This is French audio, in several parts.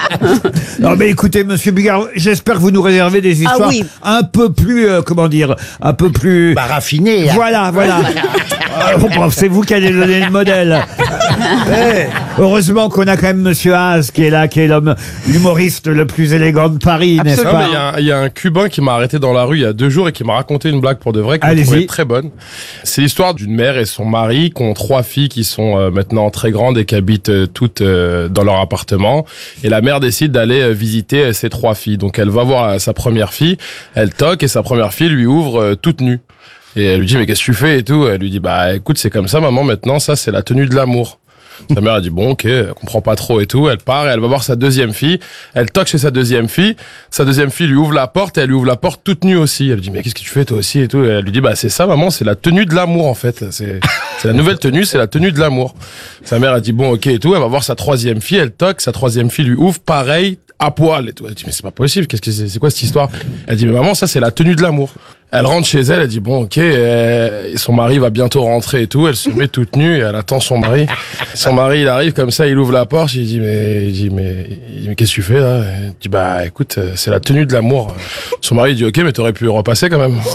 Non mais écoutez, Monsieur Bigard, j'espère que vous nous réservez des histoires un peu plus, un peu plus... raffinées. Voilà. C'est vous qui allez donner le modèle. Heureusement qu'on a quand même Monsieur Haas qui est là, qui est l'humoriste le plus élégant de Paris, n'est-ce pas? Il y a un Cubain qui m'a arrêté dans la rue il y a 2 jours et qui m'a raconté une blague pour de vrai, que je trouvais très bonne. C'est l'histoire d'une mère et son mari qui ont 3 filles qui sont maintenant très grandes et qui habitent toutes dans leur appartement. Et la mère décide d'aller visiter ses 3 filles. Donc elle va voir sa première fille, elle toque et sa première fille lui ouvre toute nue. Et elle lui dit, mais qu'est-ce que tu fais et tout? Elle lui dit, bah écoute, c'est comme ça maman, maintenant ça c'est la tenue de l'amour. Sa mère a dit, bon ok, elle comprend pas trop et tout. Elle part et elle va voir sa deuxième fille. Elle toque chez sa deuxième fille. Sa deuxième fille lui ouvre la porte et elle lui ouvre la porte toute nue aussi. Elle lui dit, mais qu'est-ce que tu fais toi aussi et tout. Et elle lui dit, bah c'est ça maman, c'est la tenue de l'amour en fait. C'est la nouvelle tenue, c'est la tenue de l'amour. Sa mère a dit, bon ok et tout. Elle va voir sa troisième fille, elle toque, sa troisième fille lui ouvre, pareil, à poil et tout. Elle dit, mais c'est pas possible, c'est quoi cette histoire? Elle dit, mais maman, ça c'est la tenue de l'amour. Elle rentre chez elle, elle dit bon ok, son mari va bientôt rentrer et tout, elle se met toute nue et elle attend son mari. Son mari il arrive comme ça, il ouvre la porte, il dit mais qu'est-ce que tu fais là? Elle dit bah écoute, c'est la tenue de l'amour. Son mari dit ok, mais t'aurais pu repasser quand même.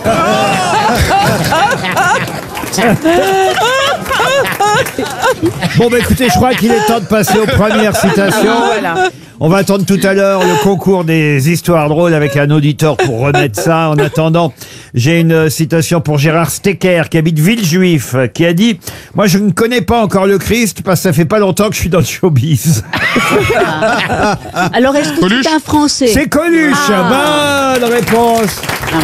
Bon bah écoutez, je crois qu'il est temps de passer aux premières citations. On va attendre tout à l'heure le concours des histoires drôles avec un auditeur pour remettre ça. En attendant, j'ai une citation pour Gérard Stecker qui habite Villejuif, qui a dit « Moi je ne connais pas encore le Christ parce que ça fait pas longtemps que je suis dans le showbiz. » Alors est-ce que c'est un Français? C'est Coluche. Bonne réponse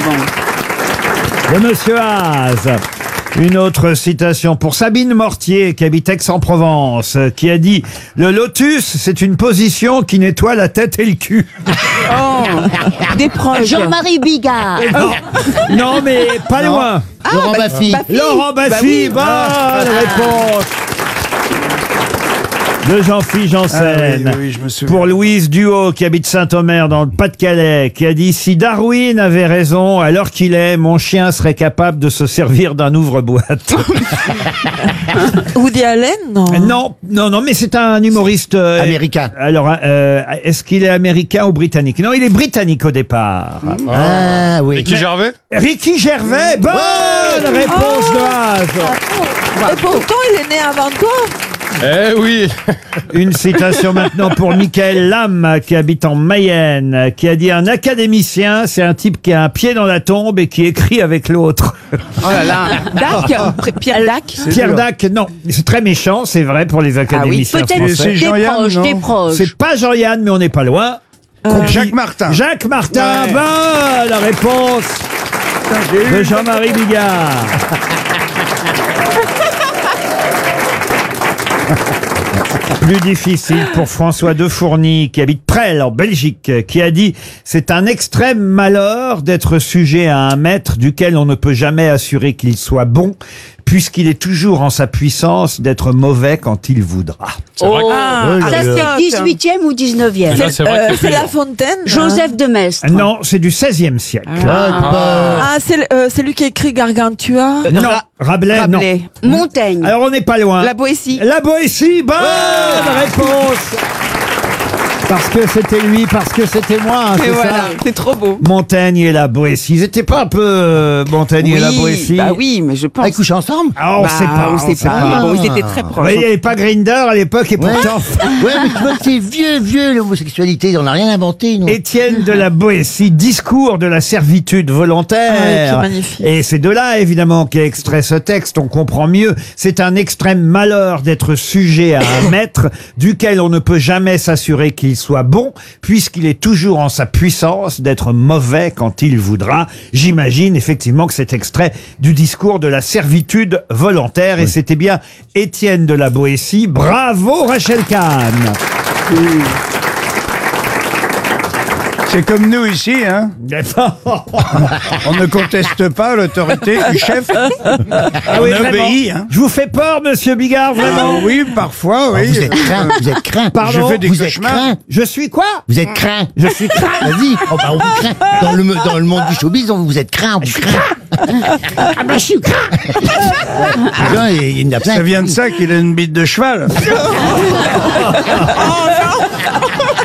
de Monsieur Haas. Une autre citation pour Sabine Mortier, qui habite Aix-en-Provence, qui a dit « Le lotus, c'est une position qui nettoie la tête et le cul. » Des proches. Jean-Marie Bigard. Non, mais pas loin. Laurent Baffy. Laurent Baffy, bonne réponse de Jean-Philippe Janssen. Oui, je me souviens. Pour Louise Duhaut, qui habite Saint-Omer dans le Pas-de-Calais, qui a dit « Si Darwin avait raison, à l'heure qu'il est, mon chien serait capable de se servir d'un ouvre-boîte. » Woody Allen, non? Non, mais c'est un humoriste... américain. Alors, est-ce qu'il est américain ou britannique? Non, il est britannique au départ. Ah oui. Ricky Gervais? Ricky Gervais, bonne réponse de Haas. Et pourtant, il est né avant toi. Eh oui. Une citation maintenant pour Michael Lam, qui habite en Mayenne, qui a dit « Un académicien, c'est un type qui a un pied dans la tombe et qui écrit avec l'autre. » Oh là là. Dac, Pierre Dac. Pierre Dac, non. C'est très méchant, c'est vrai, pour les académiciens Peut-être français. des proches. C'est pas Jean-Yann, mais on n'est pas loin. Jacques Martin. Jacques Martin, bonne réponse de Jean-Marie Bigard. Plus difficile pour François Defourny, qui habite Presles, en Belgique, qui a dit « C'est un extrême malheur d'être sujet à un maître duquel on ne peut jamais assurer qu'il soit bon, puisqu'il est toujours en sa puissance d'être mauvais quand il voudra. » C'est vrai que... Ça c'est 18e ou 19e? Là, c'est vrai que C'est La Fontaine. Joseph de Maistre. Non, c'est du XVIe siècle. C'est lui qui a écrit Gargantua. Non, Rabelais, non. Montaigne. Alors on n'est pas loin. La Boétie. La Boétie, bonne réponse. Parce que c'était lui, parce que c'était moi, Et c'est voilà, ça. c'est trop beau. Montaigne et la Boétie, ils étaient pas un peu Montaigne et la Boétie? Bah oui, mais je pense. Ils couchent ensemble. Ah, on Bah, sait pas. on sait pas. Bon, ils étaient très Vous proches. voyez, il n'y avait pas Grindr à l'époque et pourtant... Ouais, mais tu vois que c'est vieux, l'homosexualité. On n'a rien inventé, nous. Étienne de la Boétie, discours de la servitude volontaire. Ah, magnifique. Et c'est de là, évidemment, qu'est extrait ce texte. On comprend mieux. C'est un extrême malheur d'être sujet à un maître duquel on ne peut jamais s'assurer qu'il soit bon, puisqu'il est toujours en sa puissance d'être mauvais quand il voudra. J'imagine effectivement que c'est extrait du discours de la servitude volontaire. Et c'était bien Étienne de la Boétie. Bravo Rachel Kahn. C'est comme nous ici, hein. On ne conteste pas l'autorité du chef. Ah On oui, obéit, vraiment. hein. Je vous fais peur, monsieur Bigard, vraiment. Oui, parfois, oui. Vous êtes craint. Pardon, Je fais des Vous êtes cauchemars. craint. Je suis quoi? Vous êtes craint. Je suis craint. Vas-y, on vous craint. Dans le monde du showbiz, vous êtes craint, on vous craint. Ah ben, je suis craint. Il y en a plein. Ça vient de ça qu'il a une bite de cheval.